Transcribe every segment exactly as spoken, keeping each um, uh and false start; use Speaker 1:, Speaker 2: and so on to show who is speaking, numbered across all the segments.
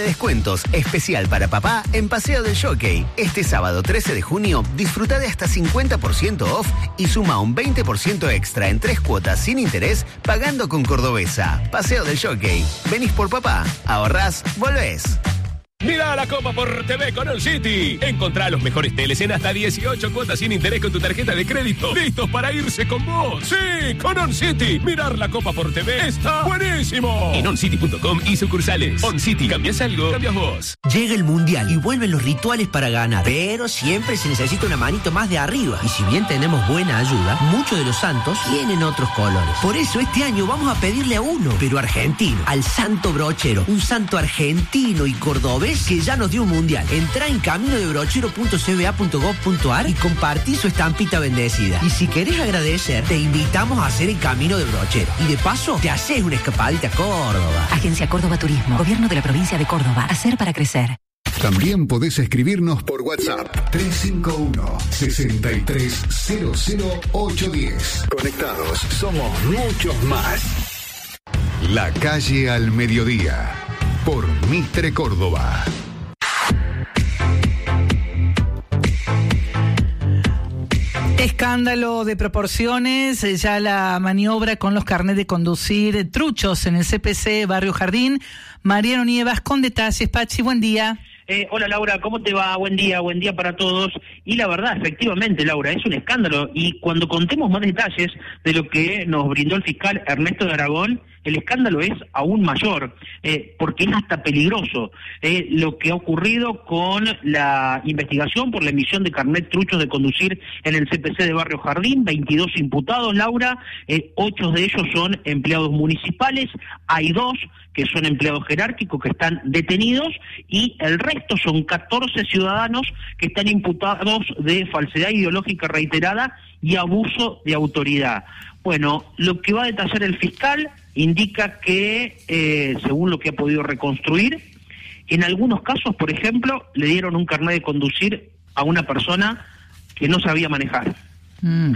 Speaker 1: descuentos especial para papá en Paseo del Jockey. Este sábado trece de junio disfruta de hasta cincuenta por ciento off y suma un veinte por ciento extra en tres cuotas sin interés pagando con Cordobesa. Paseo del Jockey. Venís por papá, ahorrás, volvés.
Speaker 2: Mira la Copa por T V con OnCity. Encontrá los mejores teles en hasta dieciocho cuotas sin interés con tu tarjeta de crédito. ¡Listos para irse con vos! ¡Sí! ¡Con OnCity! Mirar la Copa por T V está buenísimo. En oncity punto com y sucursales. OnCity. ¿Cambias algo? Cambias vos.
Speaker 3: Llega el Mundial y vuelven los rituales para ganar. Pero siempre se necesita una manito más de arriba. Y si bien tenemos buena ayuda, muchos de los santos tienen otros colores. Por eso este año vamos a pedirle a uno, pero argentino. Al Santo Brochero. Un santo argentino y cordobés que ya nos dio un mundial. Entrá en camino de brochero punto c b a punto gov punto a r y compartí su estampita bendecida. Y si querés agradecer, te invitamos a hacer el camino de brochero. Y de paso, te haces una escapadita a Córdoba.
Speaker 4: Agencia Córdoba Turismo, Gobierno de la Provincia de Córdoba. Hacer para crecer.
Speaker 5: También podés escribirnos por WhatsApp tres cinco uno, seis tres cero cero ocho uno cero. Conectados, somos muchos más. La calle al mediodía. Por Mitre Córdoba.
Speaker 6: Escándalo de proporciones, ya la maniobra con los carnets de conducir truchos en el C P C Barrio Jardín. Mariano Nievas con detalles. Pachi, buen día.
Speaker 7: Eh, hola Laura, ¿cómo te va? Buen día, buen día para todos. Y la verdad, efectivamente, Laura, es un escándalo. Y cuando contemos más detalles de lo que nos brindó el fiscal Ernesto de Aragón, el escándalo es aún mayor, eh, porque es hasta peligroso eh, lo que ha ocurrido con la investigación por la emisión de carnet truchos de conducir en el C P C de Barrio Jardín. veintidós imputados, Laura, eh, ocho de ellos son empleados municipales, hay dos que son empleados jerárquicos que están detenidos y el resto son catorce ciudadanos que están imputados de falsedad ideológica reiterada y abuso de autoridad. Bueno, lo que va a detallar el fiscal indica que, eh, según lo que ha podido reconstruir, en algunos casos, por ejemplo, le dieron un carnet de conducir a una persona que no sabía manejar. Mm.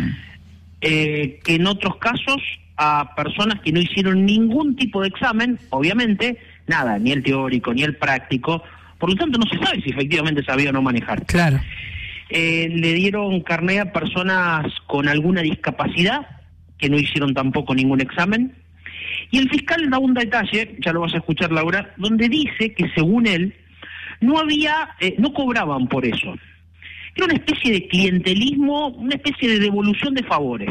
Speaker 7: Eh, que en otros casos a personas que no hicieron ningún tipo de examen, obviamente, nada, ni el teórico, ni el práctico, por lo tanto no se sabe si efectivamente sabía o no manejar.
Speaker 6: Claro.
Speaker 7: Eh, le dieron carnet a personas con alguna discapacidad, que no hicieron tampoco ningún examen, y el fiscal da un detalle, ya lo vas a escuchar Laura, donde dice que según él, no había, eh, no cobraban por eso. Era una especie de clientelismo, una especie de devolución de favores.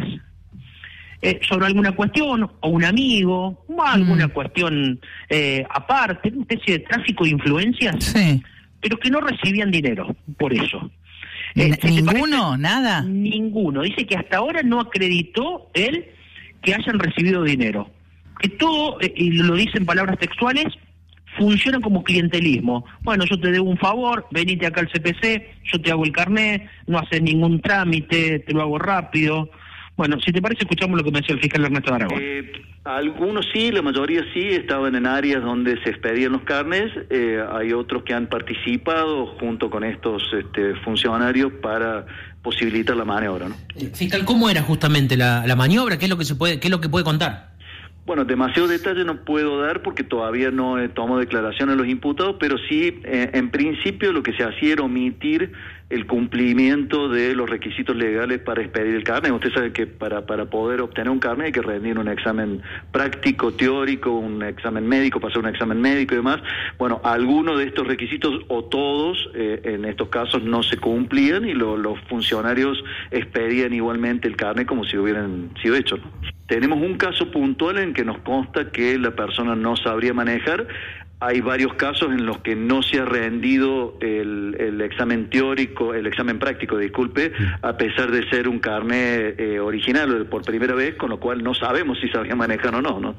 Speaker 7: Eh, sobre alguna cuestión, o un amigo, o alguna mm. cuestión eh, aparte, una especie de tráfico de influencias,
Speaker 6: sí.
Speaker 7: pero que no recibían dinero por eso.
Speaker 6: Eh, ¿Ninguno? ¿Nada?
Speaker 7: Ninguno. Dice que hasta ahora no acreditó él que hayan recibido dinero. Que todo, eh, y lo dice en palabras textuales, funciona como clientelismo. Bueno, yo te debo un favor, venite acá al C P C, yo te hago el carnet, no haces ningún trámite, te lo hago rápido. Bueno, si te parece, escuchamos lo que me decía el fiscal Ernesto de Aragón.
Speaker 8: Eh, algunos sí, la mayoría sí, estaban en áreas donde se expedían los carnets. Eh, hay otros que han participado junto con estos este, funcionarios para posibilitar la maniobra, ¿no?
Speaker 9: Fiscal, ¿cómo era justamente la, la maniobra? ¿Qué es lo que se puede, qué es lo que puede contar?
Speaker 8: Bueno, demasiado detalle no puedo dar porque todavía no eh, tomo declaración a los imputados, pero sí, eh, en principio lo que se hacía era omitir el cumplimiento de los requisitos legales para expedir el carnet. Usted sabe que para para poder obtener un carnet hay que rendir un examen práctico, teórico, un examen médico, pasar un examen médico y demás. Bueno, algunos de estos requisitos o todos eh, en estos casos no se cumplían y lo, los funcionarios expedían igualmente el carnet como si hubieran sido hechos, ¿no? Tenemos un caso puntual en que nos consta que la persona no sabría manejar. Hay varios casos en los que no se ha rendido el, el examen teórico, el examen práctico, disculpe, a pesar de ser un carnet eh, original por primera vez, con lo cual no sabemos si sabía manejar o no, ¿no?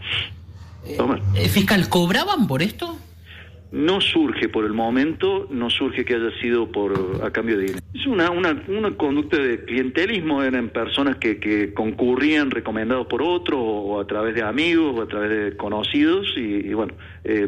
Speaker 9: Eh, fiscal, ¿cobraban por esto?
Speaker 8: No surge por el momento, no surge que haya sido por a cambio de dinero. Es una, una, una conducta de clientelismo, eran personas que, que concurrían recomendados por otros, o a través de amigos, o a través de conocidos, y, y bueno, eh,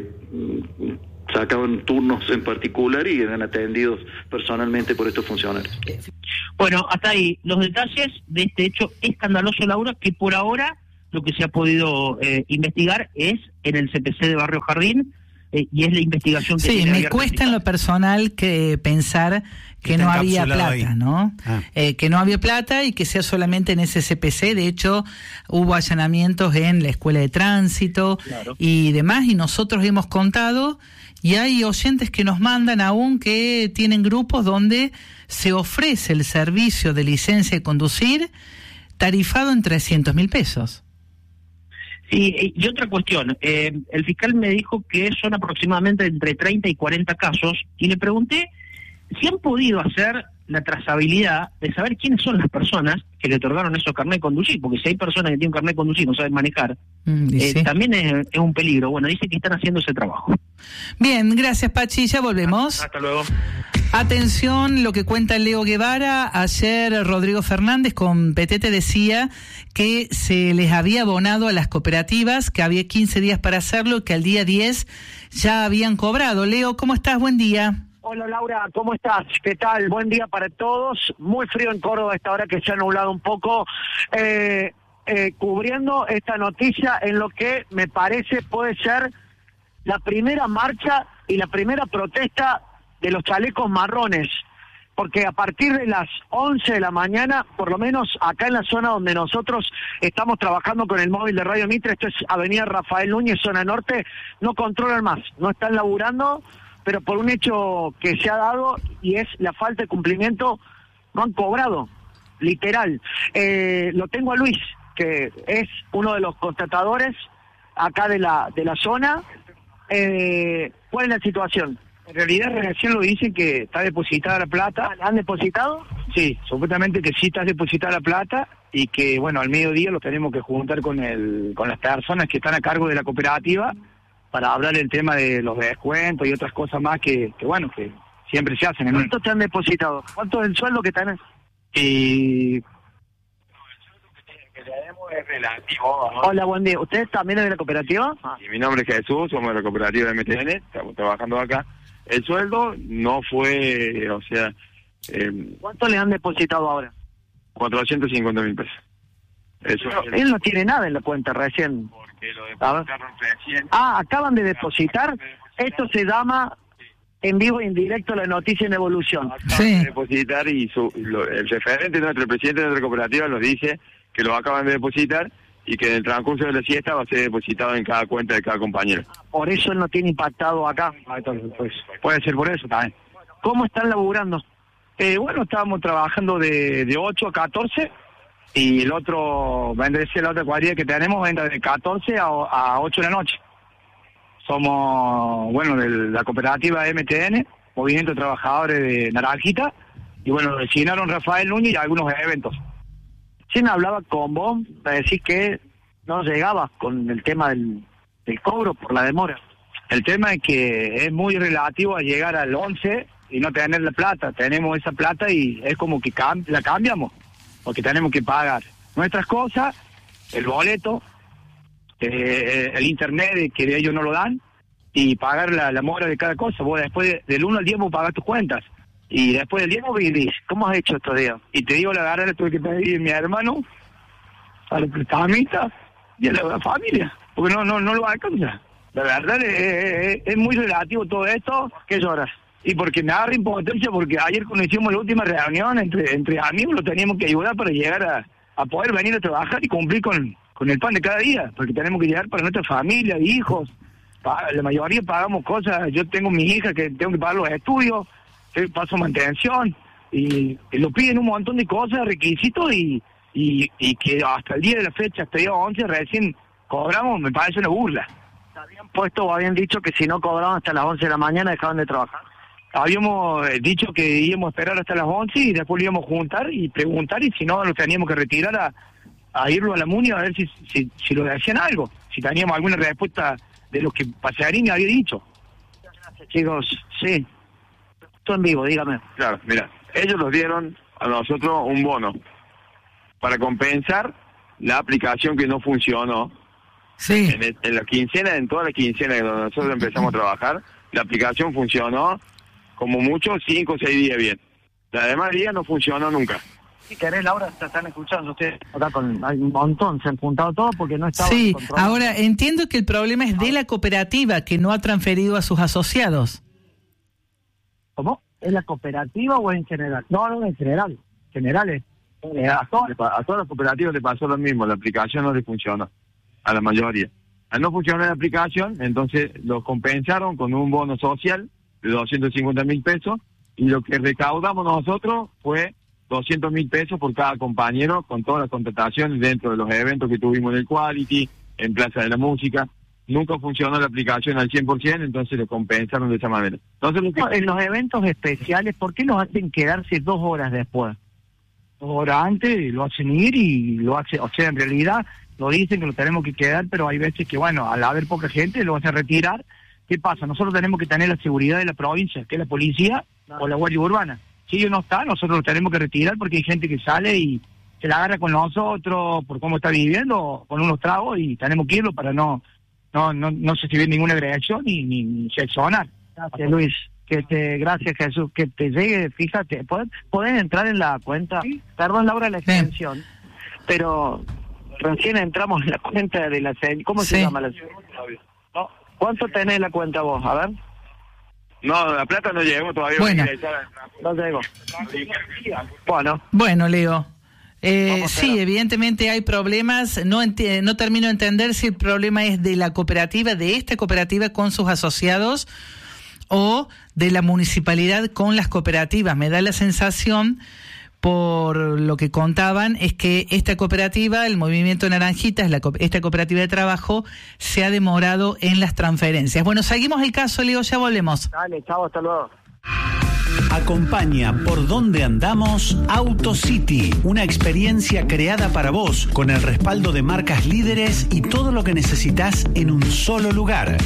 Speaker 8: sacaban turnos en particular y eran atendidos personalmente por estos funcionarios.
Speaker 7: Bueno, hasta ahí los detalles de este hecho escandaloso, Laura, que por ahora lo que se ha podido eh, investigar es en el C P C de Barrio Jardín. eh, y es la investigación que
Speaker 6: sí,
Speaker 7: tiene
Speaker 6: me
Speaker 7: abierta
Speaker 6: cuesta
Speaker 7: el
Speaker 6: en lo personal que pensar que
Speaker 10: Está
Speaker 6: no había
Speaker 10: encapsulado
Speaker 6: plata,
Speaker 10: ahí.
Speaker 6: ¿no?
Speaker 10: Ah.
Speaker 6: Eh, que no había plata y que sea solamente en ese C P C. De hecho, hubo allanamientos en la Escuela de Tránsito
Speaker 7: Claro.
Speaker 6: y demás, y nosotros hemos contado, y hay oyentes que nos mandan aún que tienen grupos donde se ofrece el servicio de licencia de conducir tarifado en trescientos mil pesos.
Speaker 7: Sí, y otra cuestión, eh, el fiscal me dijo que son aproximadamente entre treinta y cuarenta casos, y le pregunté si han podido hacer la trazabilidad de saber quiénes son las personas que le otorgaron esos carnet de conducir, porque si hay personas que tienen un carnet de conducir y no saben manejar,
Speaker 6: Mm, y
Speaker 7: eh,
Speaker 6: sí.
Speaker 7: también es, es un peligro. Bueno, dice que están haciendo ese trabajo.
Speaker 6: Bien, gracias Pachi, ya volvemos.
Speaker 7: Hasta luego.
Speaker 6: Atención, lo que cuenta Leo Guevara. Ayer Rodrigo Fernández con Petete decía que se les había abonado a las cooperativas, que había quince días para hacerlo y que al día diez ya habían cobrado. Leo, ¿cómo estás? Buen día.
Speaker 11: Hola Laura, ¿cómo estás? ¿Qué tal? Buen día para todos. Muy frío en Córdoba a esta hora que se ha nublado un poco. Eh, eh, cubriendo esta noticia en lo que me parece puede ser la primera marcha y la primera protesta de los chalecos marrones. Porque a partir de las once de la mañana, por lo menos acá en la zona donde nosotros estamos trabajando con el móvil de Radio Mitre, esto es Avenida Rafael Núñez, zona norte, no controlan más, no están laburando, pero por un hecho que se ha dado y es la falta de cumplimiento, no han cobrado, literal. Eh, lo tengo a Luis, que es uno de los constatadores acá de la de la zona. Eh, ¿Cuál es la situación?
Speaker 12: En realidad recién lo dicen que está depositada la plata.
Speaker 11: ¿Han depositado?
Speaker 12: Sí, supuestamente que sí está depositada la plata y que, bueno, al mediodía lo tenemos que juntar con el con las personas que están a cargo de la cooperativa para hablar el tema de los descuentos y otras cosas más que, que bueno, que siempre se hacen.
Speaker 11: ¿Cuánto te han depositado? ¿Cuánto es el sueldo que tenés?
Speaker 12: Y...
Speaker 13: es relativo. ¿no?
Speaker 11: Hola, buen día. ¿Usted también es de la cooperativa? Ah.
Speaker 13: Y mi nombre es Jesús, somos de la cooperativa de M T N, estamos trabajando acá. El sueldo no fue, o sea... Eh,
Speaker 11: ¿Cuánto le han depositado ahora?
Speaker 13: cuatrocientos cincuenta mil pesos. Eso
Speaker 11: Pero
Speaker 13: es el-
Speaker 11: él no tiene nada en la cuenta recién.
Speaker 13: Porque lo
Speaker 11: A ver.
Speaker 13: depositaron recién.
Speaker 11: Ah, acaban de depositar. Esto se llama en vivo e indirecto la noticia en evolución.
Speaker 13: Acaban de depositar y su, lo- el referente, nuestro el presidente de nuestra cooperativa nos dice que lo acaban de depositar y que en el transcurso de la siesta va a ser depositado en cada cuenta de cada compañero.
Speaker 11: Por eso él no tiene impactado acá.
Speaker 12: Ah, entonces, pues, puede ser por eso también.
Speaker 11: ¿Cómo están laburando?
Speaker 12: Eh, bueno, estábamos trabajando de, de ocho a catorce y el otro, vendrá a ser la otra cuadrilla que tenemos, entra de catorce a, a ocho de la noche. Somos, bueno, de la cooperativa M T N, Movimiento de Trabajadores de Naranjita, y bueno, designaron Rafael Núñez y algunos eventos.
Speaker 11: ¿Quién hablaba con vos para decir que no llegabas con el tema del, del cobro por la demora?
Speaker 12: El tema es que es muy relativo a llegar al once y no tener la plata. Tenemos esa plata y es como que cam- la cambiamos, porque tenemos que pagar nuestras cosas, el boleto, eh, el internet que ellos no lo dan, y pagar la, la mora de cada cosa. Vos después de- del uno al diez vos pagás tus cuentas, y después del diez vos vivís.
Speaker 11: ¿Cómo has hecho estos días?
Speaker 12: Y te digo la verdad, le tuve que pedir a mi hermano, a la prestamista y a la familia, porque no no no lo alcanza. La verdad es, es- es muy relativo todo esto.
Speaker 11: ¿Qué lloras?
Speaker 12: Y porque me agarra impotencia, porque ayer cuando hicimos la última reunión entre entre amigos lo teníamos que ayudar para llegar a, a poder venir a trabajar y cumplir con, con el pan de cada día, porque tenemos que llegar para nuestra familia, hijos. Pa- la mayoría pagamos cosas. Yo tengo mi hija que tengo que pagar los estudios, que paso mantención, y, y lo piden un montón de cosas, requisitos, y, y, y que hasta el día de la fecha, hasta el día once, recién cobramos, me parece una burla.
Speaker 11: ¿Habían puesto o habían dicho que si no cobraban hasta las once de la mañana dejaban de trabajar?
Speaker 12: Habíamos eh, dicho que íbamos a esperar hasta las once y después lo íbamos a juntar y preguntar, y si no, lo teníamos que retirar a, a irlo a la MUNI a ver si, si, si lo decían algo, si teníamos alguna respuesta de lo que Pasarini había dicho.
Speaker 11: Gracias, chicos. Sí. Esto en vivo, dígame.
Speaker 13: Claro, mira, ellos nos dieron a nosotros un bono para compensar la aplicación que no funcionó.
Speaker 6: Sí.
Speaker 13: En, el- en la quincena, en toda la quincena donde nosotros empezamos a trabajar, la aplicación funcionó como mucho cinco o seis días bien. La demás días no funcionó nunca.
Speaker 11: Si querés, Laura, te están escuchando ustedes. Acá con, hay un montón, se han juntado todos porque no estaban
Speaker 6: Sí,
Speaker 11: controlando.
Speaker 6: ahora entiendo que el problema es de la cooperativa que no ha transferido a sus asociados.
Speaker 11: ¿Cómo? ¿Es la cooperativa o en general? No, no, en general. Generales.
Speaker 13: Eh, a, todas, a todas las cooperativas le pasó lo mismo, la aplicación no les funcionó, a la mayoría. Al no funcionar la aplicación, entonces lo compensaron con un bono social de doscientos cincuenta mil pesos, y lo que recaudamos nosotros fue doscientos mil pesos por cada compañero, con todas las contrataciones dentro de los eventos que tuvimos en el Quality, en Plaza de la Música. Nunca funcionó la aplicación al cien por ciento, entonces lo compensaron de esa manera. Entonces, lo que...
Speaker 11: no, en los eventos especiales, ¿por qué los hacen quedarse dos horas después? Dos horas antes lo hacen ir y lo hacen, o sea, en realidad lo dicen que lo tenemos que quedar, pero hay veces que, bueno, al haber poca gente lo hacen retirar. ¿Qué pasa? Nosotros tenemos que tener la seguridad de la provincia, que es la policía o la Guardia Urbana. Si ellos no están, nosotros lo tenemos que retirar porque hay gente que sale y se la agarra con nosotros por cómo está viviendo, con unos tragos, y tenemos que irlo para no no no, no recibir ninguna agresión ni, ni, ni seccionar. Gracias, Luis. Que te, gracias, Jesús. Que te llegue, fíjate, ¿podés, podés entrar en la cuenta? ¿Sí? Perdón, Laura, la extensión, sí. Pero recién entramos en la cuenta de la... ¿Cómo sí. se llama la... ¿No? ¿Cuánto tenés la cuenta vos? A ver.
Speaker 13: No, la plata no llegó todavía.
Speaker 6: Bueno.
Speaker 11: No llegó. Bueno.
Speaker 6: Bueno, Leo. Eh, sí, evidentemente hay problemas. No, ent- no termino de entender si el problema es de la cooperativa, de esta cooperativa con sus asociados, o de la municipalidad con las cooperativas. Me da la sensación, por lo que contaban, es que esta cooperativa, el Movimiento Naranjitas, la, esta cooperativa de trabajo, se ha demorado en las transferencias. Bueno, seguimos el caso, Leo, ya volvemos.
Speaker 11: Dale, chao, hasta luego.
Speaker 10: Acompaña Por Donde Andamos AutoCity, una experiencia creada para vos, con el respaldo de marcas líderes y todo lo que necesitas en un solo lugar.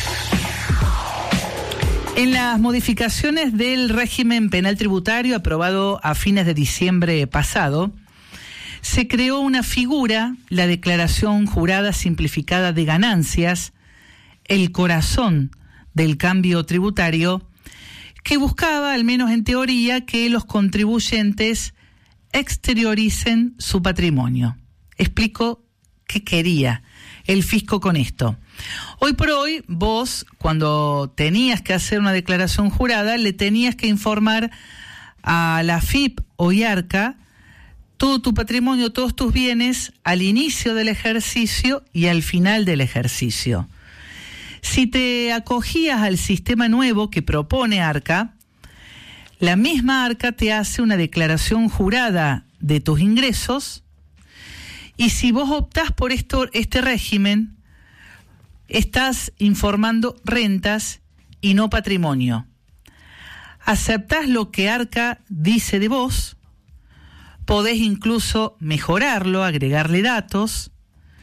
Speaker 6: En las modificaciones del régimen penal tributario aprobado a fines de diciembre pasado, se creó una figura, la declaración jurada simplificada de ganancias, el corazón del cambio tributario, que buscaba, al menos en teoría, que los contribuyentes exterioricen su patrimonio. Explico qué quería el fisco con esto. Hoy por hoy, vos, cuando tenías que hacer una declaración jurada, le tenías que informar a la A F I P o I A R C A todo tu patrimonio, todos tus bienes, al inicio del ejercicio y al final del ejercicio. Si te acogías al sistema nuevo que propone A R C A, la misma A R C A te hace una declaración jurada de tus ingresos, y si vos optás por esto, este régimen, estás informando rentas y no patrimonio. Aceptás lo que A R C A dice de vos, podés incluso mejorarlo, agregarle datos,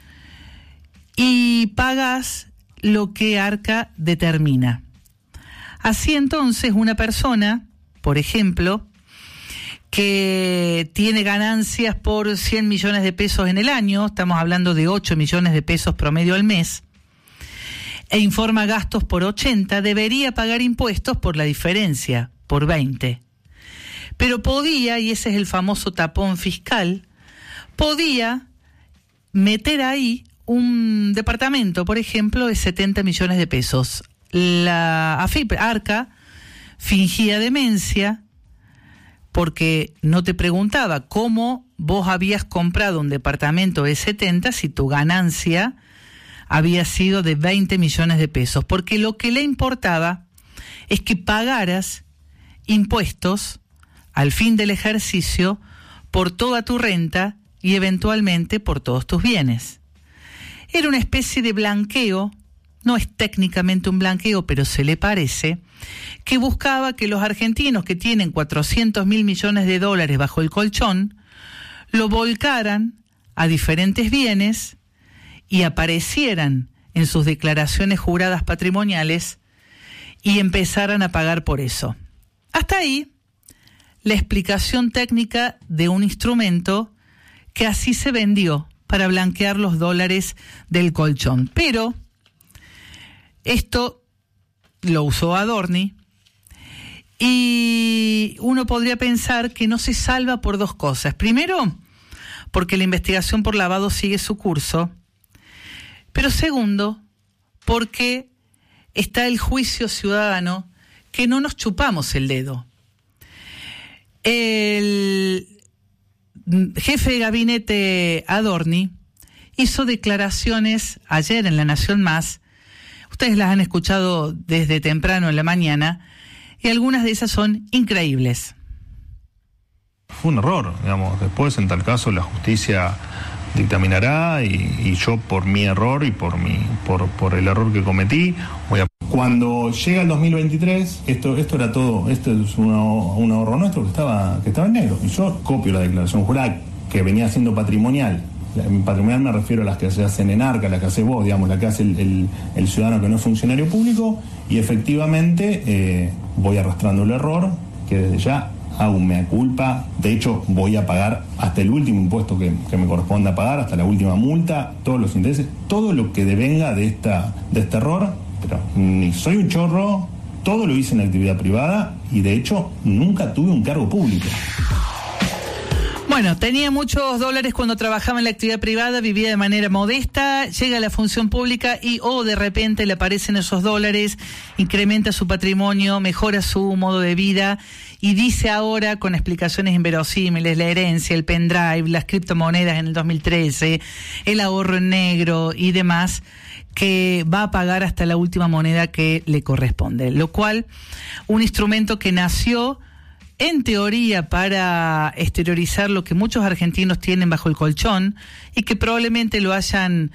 Speaker 6: y pagás lo que A R C A determina. Así entonces, una persona, por ejemplo, que tiene ganancias por cien millones de pesos en el año, estamos hablando de ocho millones de pesos promedio al mes, e informa gastos por ochenta, debería pagar impuestos por la diferencia, por veinte. Pero podía, y ese es el famoso tapón fiscal, podía meter ahí un departamento, por ejemplo, de setenta millones de pesos. La A F I P, A R C A, fingía demencia porque no te preguntaba cómo vos habías comprado un departamento de setenta si tu ganancia había sido de veinte millones de pesos, porque lo que le importaba es que pagaras impuestos al fin del ejercicio por toda tu renta y eventualmente por todos tus bienes. Era una especie de blanqueo, no es técnicamente un blanqueo, pero se le parece, que buscaba que los argentinos que tienen cuatrocientos mil millones de dólares bajo el colchón lo volcaran a diferentes bienes y aparecieran en sus declaraciones juradas patrimoniales y empezaran a pagar por eso. Hasta ahí, la explicación técnica de un instrumento que así se vendió para blanquear los dólares del colchón. Pero esto lo usó Adorni Y uno podría pensar que no se salva por dos cosas. Primero, porque la investigación por lavado sigue su curso. Pero segundo, porque está el juicio ciudadano, que no nos chupamos el dedo. El jefe de gabinete Adorni hizo declaraciones ayer en La Nación Más. Ustedes las han escuchado desde temprano en la mañana y algunas de esas son increíbles.
Speaker 14: Fue un error, digamos. Después, en tal caso, la justicia dictaminará y, y yo, por mi error y por mi por, por el error que cometí, voy a... Cuando llega el dos mil veintitrés, esto esto era todo, esto es un, un ahorro nuestro que estaba que estaba en negro. Y yo copio la declaración jurada que venía siendo patrimonial. En patrimonial me refiero a las que se hacen en ARCA, las que hace vos, digamos, la que hace el, el, el ciudadano que no es funcionario público, y efectivamente eh, voy arrastrando el error, que desde ya hago un mea culpa. De hecho, voy a pagar hasta el último impuesto que, que me corresponda pagar, hasta la última multa, todos los intereses, todo lo que devenga de esta de este error. Pero ni soy un chorro, todo lo hice en actividad privada y de hecho nunca tuve un cargo público.
Speaker 6: Bueno, tenía muchos dólares cuando trabajaba en la actividad privada, vivía de manera modesta, llega a la función pública y oh, de repente le aparecen esos dólares, incrementa su patrimonio, mejora su modo de vida y dice ahora, con explicaciones inverosímiles, la herencia, el pendrive, las criptomonedas en el dos mil trece, el ahorro en negro y demás, que va a pagar hasta la última moneda que le corresponde. Lo cual, un instrumento que nació en teoría para exteriorizar lo que muchos argentinos tienen bajo el colchón y que probablemente lo hayan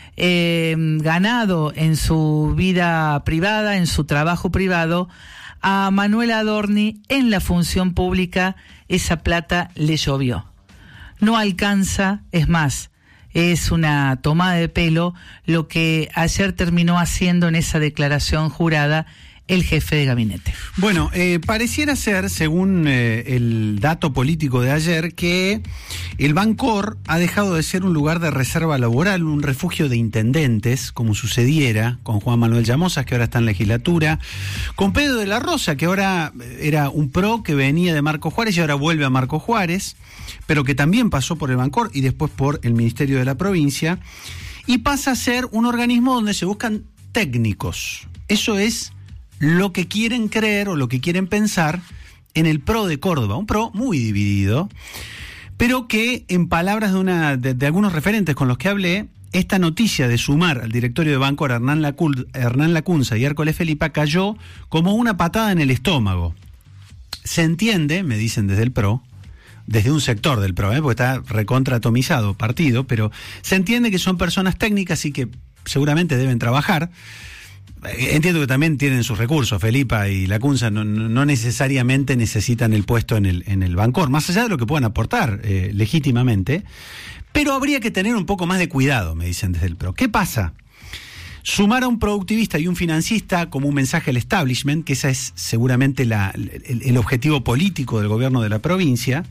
Speaker 6: eh, ganado en su vida privada, en su trabajo privado. A Manuel Adorni en la función pública esa plata le llovió. No alcanza, es más, es una tomada de pelo lo que ayer terminó haciendo en esa declaración jurada el jefe de gabinete.
Speaker 15: Bueno, eh, pareciera ser, según eh, el dato político de ayer, que el Bancor ha dejado de ser un lugar de reserva laboral, un refugio de intendentes, como sucediera con Juan Manuel Llamosas, que ahora está en legislatura, con Pedro de la Rosa, que ahora era un pro que venía de Marco Juárez y ahora vuelve a Marco Juárez, pero que también pasó por el Bancor y después por el Ministerio de la Provincia, y pasa a ser un organismo donde se buscan técnicos. Eso es lo que quieren creer o lo que quieren pensar en el PRO de Córdoba, un PRO muy dividido, pero que, en palabras de, una, de, de algunos referentes con los que hablé, esta noticia de sumar al directorio de Bancor a Hernán, Lacul, Hernán Lacunza y Hércules Felipa cayó como una patada en el estómago. Se entiende, me dicen desde el PRO, desde un sector del PRO, ¿eh? Porque está recontratomizado partido, pero se entiende que son personas técnicas y que seguramente deben trabajar. Entiendo que también tienen sus recursos, Felipa y Lacunza no, no necesariamente necesitan el puesto en el, en el Bancor, más allá de lo que puedan aportar eh, legítimamente, pero habría que tener un poco más de cuidado, me dicen desde el PRO. ¿Qué pasa? Sumar a un productivista y un financista como un mensaje al establishment, que ese es seguramente la, el, el objetivo político del gobierno de la provincia,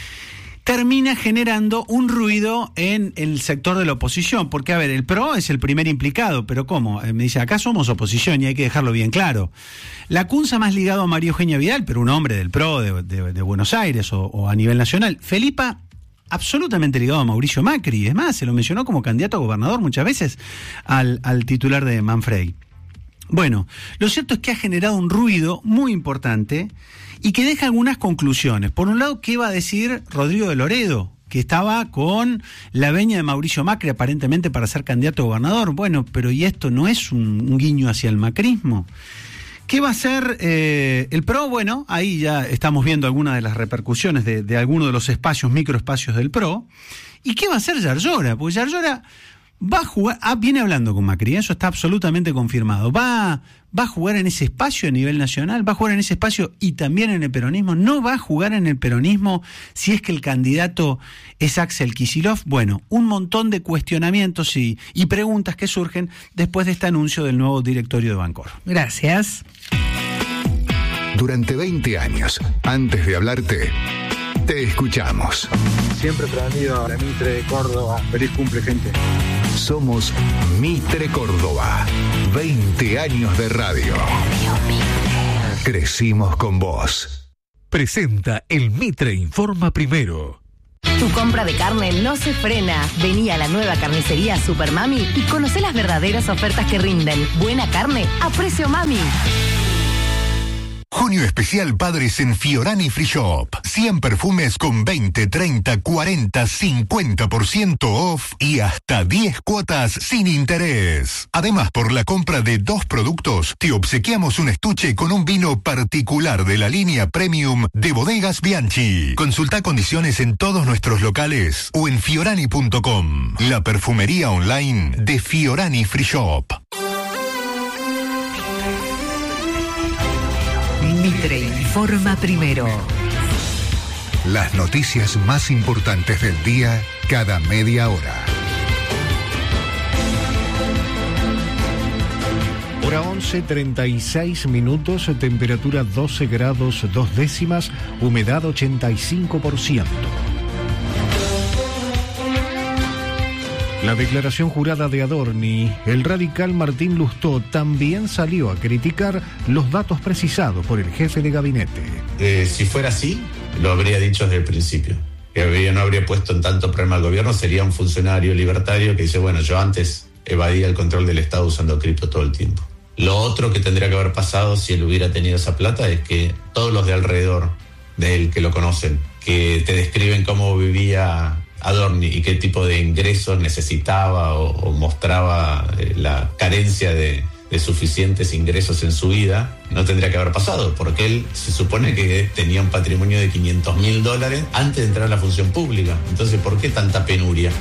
Speaker 15: termina generando un ruido en el sector de la oposición, porque a ver, el PRO es el primer implicado, pero ¿cómo? Me dice, acá somos oposición y hay que dejarlo bien claro. Lacunza más ligado a María Eugenia Vidal, pero un hombre del PRO de, de, de Buenos Aires o, o a nivel nacional. Felipa, absolutamente ligado a Mauricio Macri, es más, se lo mencionó como candidato a gobernador muchas veces al, al titular de Manfredi. Bueno, lo cierto es que ha generado un ruido muy importante y que deja algunas conclusiones. Por un lado, ¿qué va a decir Rodrigo de Loredo? Que estaba con la veña de Mauricio Macri aparentemente para ser candidato a gobernador. Bueno, pero ¿y esto no es un, un guiño hacia el macrismo? ¿Qué va a hacer eh, el PRO? Bueno, ahí ya estamos viendo algunas de las repercusiones de, de algunos de los espacios, microespacios del PRO. ¿Y qué va a hacer Yarlora? Porque Yarlora va a jugar, ah, viene hablando con Macri, eso está absolutamente confirmado. Va, va a jugar en ese espacio a nivel nacional, va a jugar en ese espacio y también en el peronismo. No va a jugar en el peronismo si es que el candidato es Axel Kicillof. Bueno, un montón de cuestionamientos y, y preguntas que surgen después de este anuncio del nuevo directorio de Bancor.
Speaker 6: Gracias.
Speaker 5: Durante veinte años, antes de hablarte, te escuchamos.
Speaker 16: Siempre prendido a la Mitre de Córdoba. Feliz cumple, gente.
Speaker 5: Somos Mitre Córdoba. veinte años de radio. Crecimos con vos.
Speaker 17: Presenta el Mitre Informa Primero.
Speaker 18: Tu compra de carne no se frena. Vení a la nueva carnicería Super Mami y conocé las verdaderas ofertas que rinden. Buena carne a precio mami.
Speaker 5: Junio especial Padres en Fiorani Free Shop. cien perfumes con veinte, treinta, cuarenta, cincuenta por ciento off y hasta diez cuotas sin interés. Además, por la compra de dos productos, te obsequiamos un estuche con un vino particular de la línea Premium de Bodegas Bianchi. Consulta condiciones en todos nuestros locales o en fiorani punto com. La perfumería online de Fiorani Free Shop.
Speaker 4: Mitre informa primero.
Speaker 5: Las noticias más importantes del día cada media hora.
Speaker 19: Hora once, treinta y seis minutos, temperatura doce grados dos décimas, humedad ochenta y cinco por ciento. La declaración jurada de Adorni, el radical Martín Lustó también salió a criticar los datos precisados por el jefe de gabinete.
Speaker 20: Eh, si fuera así, lo habría dicho desde el principio. Que habría, no habría puesto en tanto problema al gobierno, sería un funcionario libertario que dice, bueno, yo antes evadía el control del Estado usando cripto todo el tiempo. Lo otro que tendría que haber pasado si él hubiera tenido esa plata es que todos los de alrededor de él que lo conocen, que te describen cómo vivía Adorni y qué tipo de ingresos necesitaba o, o mostraba eh, la carencia de, de suficientes ingresos en su vida, no tendría que haber pasado, porque él se supone que tenía un patrimonio de quinientos mil dólares antes de entrar a la función pública. Entonces, ¿por qué tanta penuria?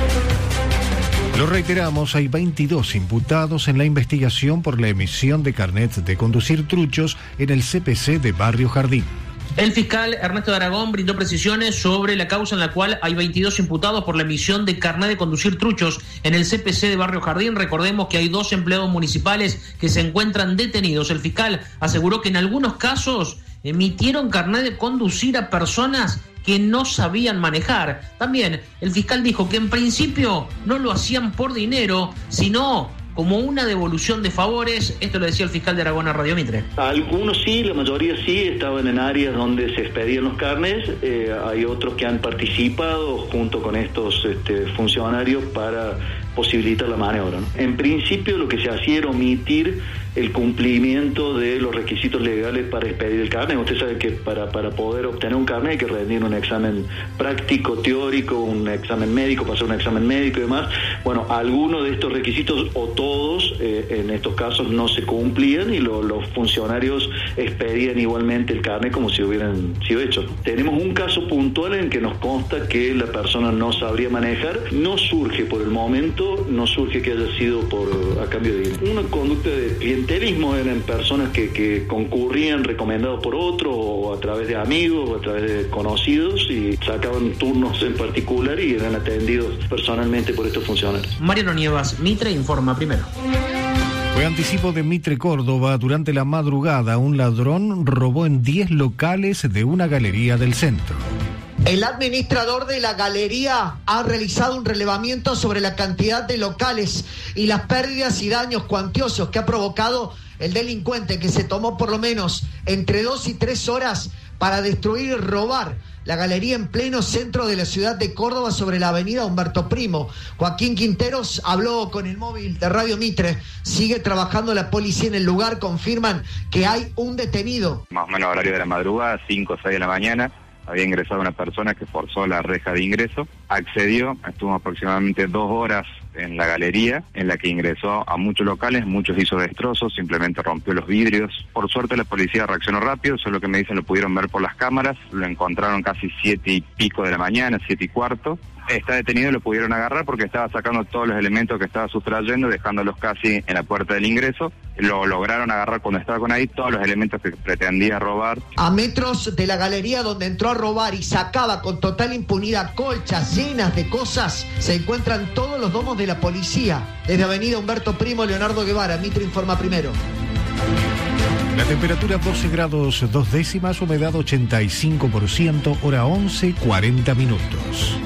Speaker 19: Lo reiteramos, hay veintidós imputados en la investigación por la emisión de carnets de conducir truchos en el C P C de Barrio Jardín.
Speaker 9: El fiscal Ernesto de Aragón brindó precisiones sobre la causa en la cual hay veintidós imputados por la emisión de carnet de conducir truchos en el C P C de Barrio Jardín. Recordemos que hay dos empleados municipales que se encuentran detenidos. El fiscal aseguró que en algunos casos emitieron carnet de conducir a personas que no sabían manejar. También el fiscal dijo que en principio no lo hacían por dinero, sino como una devolución de favores. Esto lo decía el fiscal de Aragón a Radio Mitre.
Speaker 8: Algunos sí, la mayoría sí, estaban en áreas donde se expedían los carnets. Eh, hay otros que han participado junto con estos este, funcionarios para posibilitar la maniobra, ¿no? En principio lo que se hacía era omitir el cumplimiento de los requisitos legales para expedir el carnet. Usted sabe que para, para poder obtener un carnet hay que rendir un examen práctico, teórico, un examen médico, pasar un examen médico y demás. Bueno, algunos de estos requisitos o todos eh, en estos casos no se cumplían y lo, los funcionarios expedían igualmente el carnet como si hubieran sido hechos. Tenemos un caso puntual en que nos consta que la persona no sabría manejar. No surge por el momento, no surge que haya sido por a cambio de dinero. Una conducta de clientelismo, eran personas que, que concurrían recomendados por otros o a través de amigos o a través de conocidos y sacaban turnos en particular y eran atendidos personalmente por estos funcionarios.
Speaker 9: Mariano Nievas, Mitre informa primero.
Speaker 19: Fue anticipo de Mitre Córdoba. Durante la madrugada, un ladrón robó en diez locales de una galería del centro.
Speaker 21: El administrador de la galería ha realizado un relevamiento sobre la cantidad de locales y las pérdidas y daños cuantiosos que ha provocado el delincuente, que se tomó por lo menos entre dos y tres horas para destruir y robar la galería en pleno centro de la ciudad de Córdoba sobre la avenida Humberto Primo. Joaquín Quinteros habló con el móvil de Radio Mitre. Sigue trabajando la policía en el lugar. Confirman que hay un detenido.
Speaker 22: Más o menos horario de la madrugada, cinco o seis de la mañana. Había ingresado una persona que forzó la reja de ingreso, accedió, estuvo aproximadamente dos horas en la galería, en la que ingresó a muchos locales, muchos hizo destrozos, simplemente rompió los vidrios. Por suerte la policía reaccionó rápido, solo que me dicen lo pudieron ver por las cámaras, lo encontraron casi siete y pico de la mañana, siete y cuarto. Está detenido y lo pudieron agarrar porque estaba sacando todos los elementos que estaba sustrayendo, dejándolos casi en la puerta del ingreso. Lo lograron agarrar cuando estaba con ahí todos los elementos que pretendía robar.
Speaker 21: A metros de la galería donde entró a robar y sacaba con total impunidad colchas llenas de cosas, se encuentran todos los domos de la policía. Desde Avenida Humberto Primo, Leonardo Guevara, Mitre informa primero.
Speaker 19: La temperatura doce grados dos décimas, humedad ochenta y cinco por ciento, hora once, cuarenta minutos.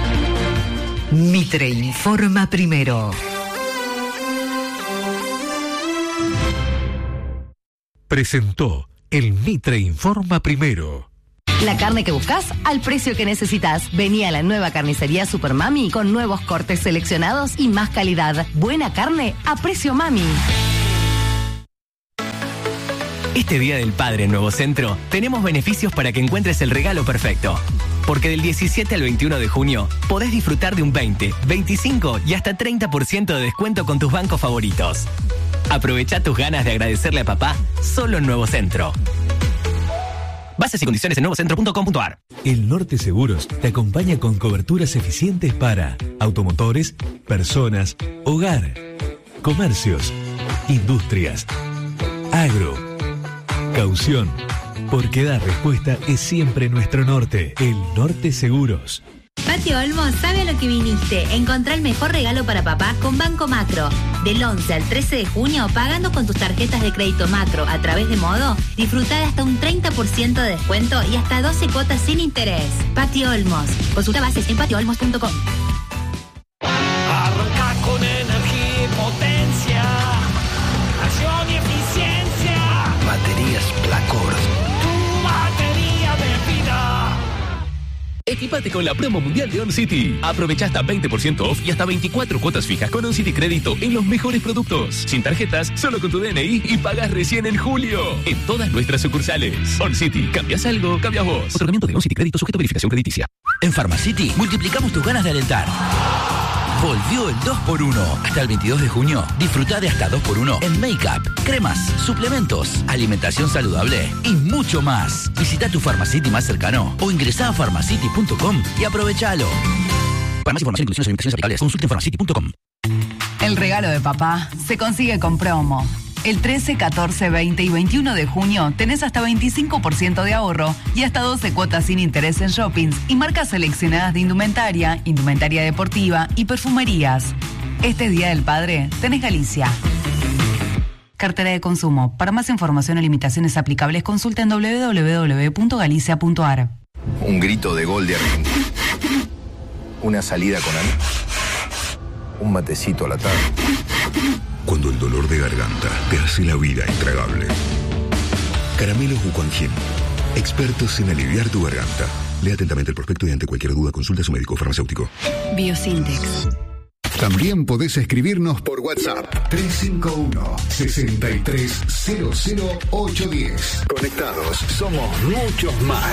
Speaker 4: Mitre informa primero.
Speaker 17: Presentó El Mitre informa primero.
Speaker 18: La carne que buscas al precio que necesitas. Vení a la nueva carnicería Super Mami con nuevos cortes seleccionados y más calidad. Buena carne a precio Mami.
Speaker 1: Este Día del Padre en Nuevo Centro tenemos beneficios para que encuentres el regalo perfecto. Porque del diecisiete al veintiuno de junio podés disfrutar de un veinte, veinticinco y hasta treinta por ciento de descuento con tus bancos favoritos. Aprovecha tus ganas de agradecerle a papá solo en Nuevo Centro. Bases y condiciones en nuevo centro punto com punto a r.
Speaker 17: El Norte Seguros te acompaña con coberturas eficientes para automotores, personas, hogar, comercios, industrias, agro, caución. Porque dar respuesta es siempre nuestro norte. El Norte Seguros.
Speaker 2: Pati Olmos sabe a lo que viniste. Encontrá el mejor regalo para papá con Banco Macro. Del once al trece de junio, pagando con tus tarjetas de crédito Macro a través de Modo, disfrutá de hasta un treinta por ciento de descuento y hasta doce cuotas sin interés. Pati Olmos. Consulta bases en pati olmos punto com.
Speaker 23: Arranca con energía y potencia. Acción y eficiencia.
Speaker 3: Baterías Placor.
Speaker 24: Equipate con la promo mundial de OnCity. Aprovecha hasta veinte por ciento off y hasta veinticuatro cuotas fijas con OnCity Crédito en los mejores productos. Sin tarjetas, solo con tu D N I y pagas recién en julio. En todas nuestras sucursales. OnCity. ¿Cambias algo? Cambias vos. Otorgamiento de OnCity Crédito sujeto a verificación crediticia.
Speaker 3: En Pharmacity multiplicamos tus ganas de alentar. Volvió el dos por uno. Hasta el veintidós de junio, disfruta de hasta dos por uno en make-up, cremas, suplementos, alimentación saludable y mucho más. Visita tu Pharmacity más cercano o ingresá a pharmacity punto com y aprovechalo. Para más información, inclusiones y limitaciones aplicables, consulte en pharmacity punto com.
Speaker 25: El regalo de papá se consigue con promo. El trece, catorce, veinte y veintiuno de junio tenés hasta veinticinco por ciento de ahorro y hasta doce cuotas sin interés en shoppings y marcas seleccionadas de indumentaria, indumentaria deportiva y perfumerías. Este Día del Padre tenés Galicia. Cartera de consumo. Para más información o limitaciones aplicables, consulta en doble u doble u doble u punto galicia punto a r.
Speaker 26: Un grito de gol de Argentina. Una salida con amigos. Un matecito a la tarde.
Speaker 5: Cuando el dolor de garganta te hace la vida intragable. Caramelos Bucanjim. Expertos en aliviar tu garganta. Lea atentamente el prospecto y ante cualquier duda consulta a su médico farmacéutico.
Speaker 25: Biosintex.
Speaker 5: También podés escribirnos por WhatsApp. tres cinco uno, seis tres cero cero ocho uno cero. Conectados somos muchos más.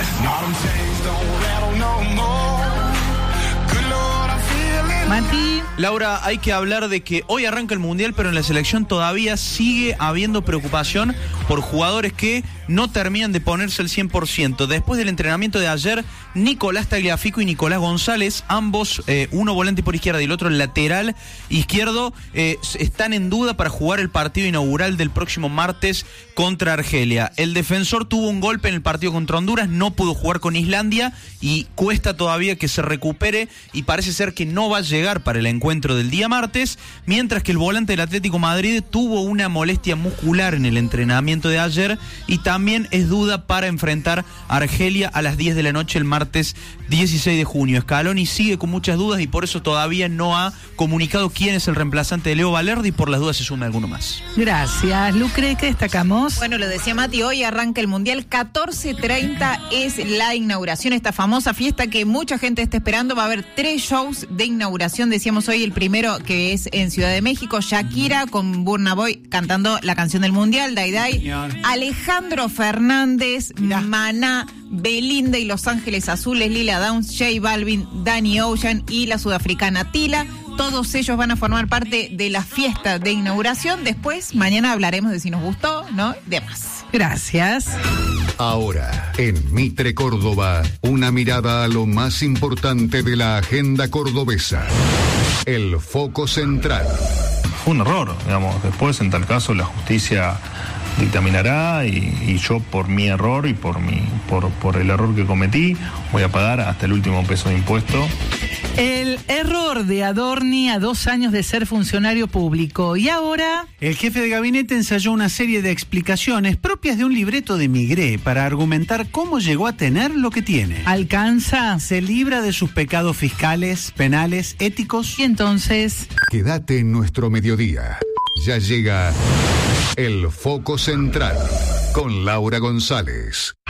Speaker 6: Mati.
Speaker 27: Laura, hay que hablar de que hoy arranca el Mundial, pero en la selección todavía sigue habiendo preocupación por jugadores que no terminan de ponerse al cien por ciento. Después del entrenamiento de ayer, Nicolás Tagliafico y Nicolás González, ambos, eh, uno volante por izquierda y el otro lateral izquierdo, eh, están en duda para jugar el partido inaugural del próximo martes contra Argelia. El defensor tuvo un golpe en el partido contra Honduras, no pudo jugar con Islandia y cuesta todavía que se recupere y parece ser que no va a llegar para el encuentro del día martes, mientras que el volante del Atlético Madrid tuvo una molestia muscular en el entrenamiento de ayer y también es duda para enfrentar a Argelia a las diez de la noche el martes dieciséis de junio. Scaloni sigue con muchas dudas y por eso todavía no ha comunicado quién es el reemplazante de Leo Valerdi, por las dudas se sume alguno más.
Speaker 6: Gracias, Lucre, ¿qué destacamos?
Speaker 28: Bueno, lo decía Mati, hoy arranca el Mundial, catorce treinta es la inauguración, esta famosa fiesta que mucha gente está esperando. Va a haber tres shows de inauguración, decíamos hoy el primero que es en Ciudad de México, Shakira con Burna Boy cantando la canción del Mundial, Dai Dai, Alejandro Fernández, Maná, Belinda y Los Ángeles Azules, Lila Downs, J Balvin, Danny Ocean y la sudafricana Tila. Todos ellos van a formar parte de la fiesta de inauguración. Después, mañana hablaremos de si nos gustó, ¿no? Demás.
Speaker 6: Gracias.
Speaker 5: Ahora, en Mitre Córdoba, una mirada a lo más importante de la agenda cordobesa. El foco central.
Speaker 14: Fue un error, digamos. Después, en tal caso, la justicia dictaminará y, y yo por mi error y por mi por, por el error que cometí voy a pagar hasta el último peso de impuesto.
Speaker 6: El error de Adorni a dos años de ser funcionario público. Y ahora...
Speaker 15: El jefe de gabinete ensayó una serie de explicaciones propias de un libreto de Migré para argumentar cómo llegó a tener lo que tiene.
Speaker 6: ¿Alcanza?
Speaker 15: Se libra de sus pecados fiscales, penales, éticos.
Speaker 6: Y entonces...
Speaker 5: Quédate en nuestro mediodía. Ya llega el foco central con Laura González.